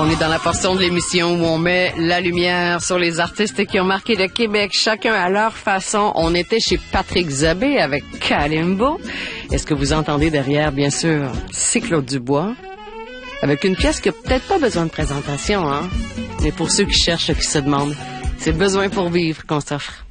On est dans la portion de l'émission où on met la lumière sur les artistes qui ont marqué le Québec, chacun à leur façon. On était chez Patrick Zabé avec Kalimbo. Et ce que vous entendez derrière, bien sûr, c'est Claude Dubois, avec une pièce qui n'a peut-être pas besoin de présentation, hein? Mais pour ceux qui cherchent, qui se demandent, c'est Besoin pour vivre qu'on s'offre.